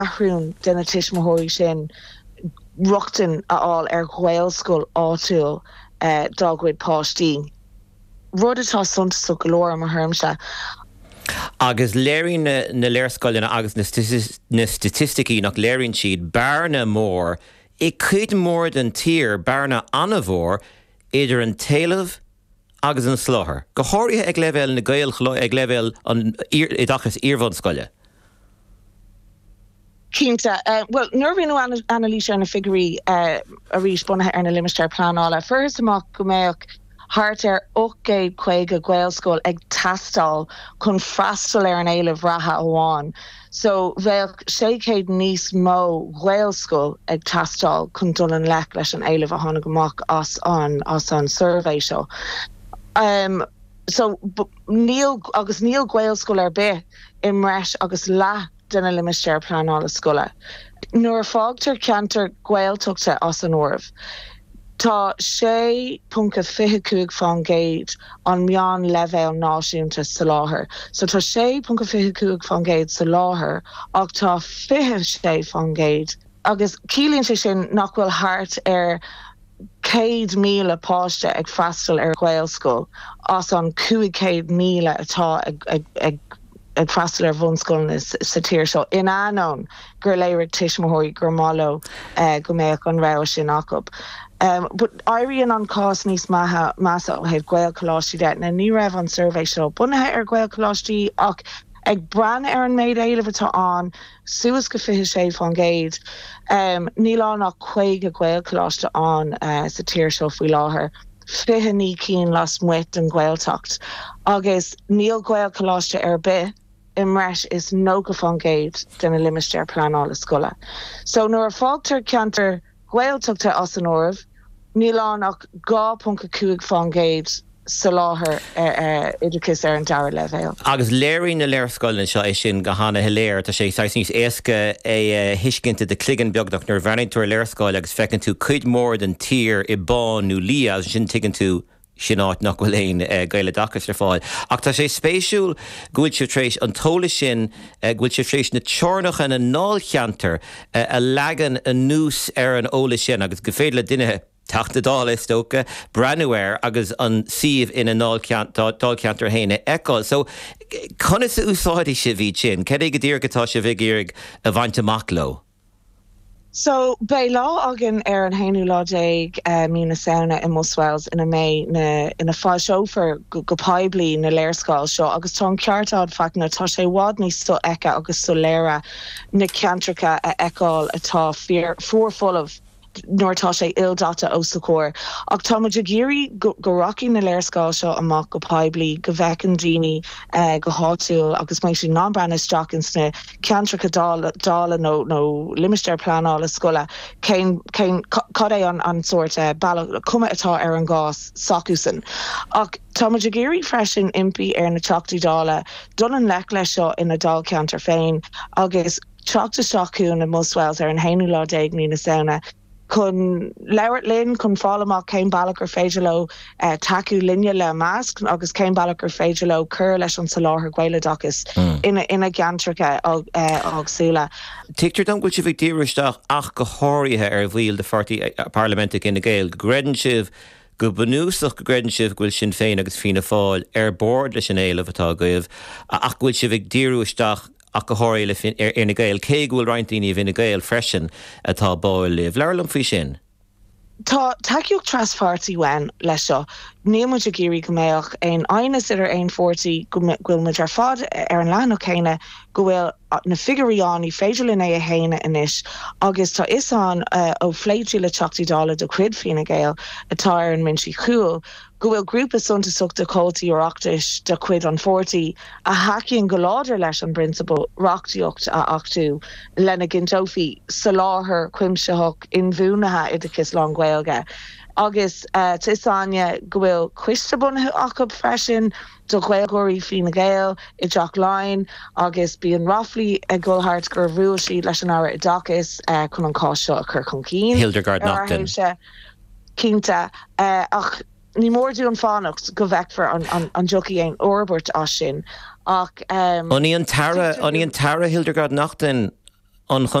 ahrún denna tiismóirí sin ruchtan aáil ghaelscoil áitiúil doghuid páistí. Rud atá suntasach go leor mar thermse. Agus léirín na léirscoilena agus na statisticí nach léirín siad bearna mór I cuid mór den tír bearna anamhór idir an talamh agus an sláthair. Go háirithe ag leibhéil na gael ag leibhéil an idachas íormhanscoile. Cínta, well, nervínú analíse na figurí a rís bunathe ar na limisteir planála. First amach go méach hart 8 chuige gaelscoil ag tastal chun freastal ar an éileh ratha amháin. So bheith 600 níos mó gaelscoil ag tastal chun dul an lech leis an éileh a tháinig amach as an survey seo. So níl gaelscoil ar bith imreis agus le denna limisteir planála scoile. Nuair fágtar ceantar gaeltachta as an ormh. Tá 6.52 fan géid an meán leibhéil náisiúnta sa láthair. So tá 6.52 fan géid sa láthair ach tá 56 fan géid. Agus cílíonn sé sin nach bhfuil thart ar 100,000 páiste ag freastal ar gaelscoil as an 200,000 atá ag freastal ar bhunscoil sa tír seo. In anón gur léirigh tiismóirí gur málo go méach an rá sin acu. But airíonn an cás níos massa ó héh gael choláistí de na ní raibh an survey seo bunathe ar gael choláistí ach ag brean ar an méid éileh atá an suas go 56 fan géid níl an nach 5 gael choláiste an sa tír seo faoi láthair. 5 ní cín las muit an gaeltacht agus níl gael choláiste ar bith imreis is nó go fan géid den na limisteir planála scoile. So nuair fágtar ceantar gaeltachta as an ormh níl an nach 2.2 fan géid sa láthair idicus ar an dara leibhéil. Agus léirín na léirscoilna seo é sin go hána léir tá sé níos éasca é hiiscinnta de cligan beagnach nuair bhainigh tú léirscoil agus fecinn tú cuid mór den tír I bán nó lí as sin tuigeann tú sin áit nach bhfuil éon gaile dachas ar fáil. Ach tá sé spéisiúil gúil sé tréis an tóla sin gúil sé tréis na teornacha na náilcheantar a legan a nús ar an óla sin agus go féad le duine Tachta dála istócha, breanúir agus an siomh ina dálceantar héine eáil. So, chuna sa úsáidí sé bhí sin, cad é go dtír gotá sé bhí géirg a bhaint amach leo? So, bei lá agin ar an héanú láideag mína saona in Muswells ina mé ina fáil seófar go paibli na léirscáil seo, agus tá an ceartáid facna tá sé bhád níos so eice agus so léire na ceantracha a eáil atá fuorfulamh nuairtá sé ildata ó sa cóir. Ach tá muidir géirí go rockí na léirscáil seo amach go paibli go bhecin daoine go háitiúil agus méid sin nábreanna isteach in sna ceantracha dála nó limisteir planála scoile cén cad é an sort bailach cuma atá ar an gás sacúsan. Ach tá muidir géirí freisin impi ar na teachtaí dála dul an lech leis seo ina dál ceantar féin agus teachta seachú na Muswells ar an héanú láideag mína saona chun leirt linn chun fálamach céim bailach ar féidir le takeú linne le másc agus céim bailach ar féidir le cur leis an sa láthair gaile dachas ina geantracha agsúla. Tictar don gúil si bh díiristeach ach go háirithe ar bhíl de fartaí parlamentic ina Gael. Gredan sibh go bunúsach go gredan sibh gúil sin féin agus fína fáil ar bord leis an éileh atá gaibh ach gúil si bh díiristeach ach go háirithe ina Gael. Cé gúil rointíní bhína Gael freisin atá báil libh. Leirlam fao sin? Tá takeíocht trasfartaí wein leis seo. Ní muidir géirí go méach ein aonas idir 140 gúil muid ar fad ar an leanach chéine go bhfuil na figuríáí féidir linn é a héine inis agus tá is an ó phléitiú le teachtaí dála do cuid fina Gael atá ar an minsi chúil go bhfuil grúpa suntasach de cótaí oireachtais de cuid an 40 a haciíonn go láidir leis an principal reachtaíocht a achtú lena gintófií sa láthair cuimseach in bhúnathe idicus lá Gaeilge. Agus tisáine go bhfuil cuiste bunathe acu freisin do Gaelgóirí fina Gael I Jack Line agus bíon raflí ag gulthart gur bhúil siad leis an ára I dachas chun an cá seo a chur chun cín. Hildegard Naughton. Cínta ach ní mórdú an fánacht go bhheicfar an joci éon orbert as sin ach Oní an tara Hildegard Naughton an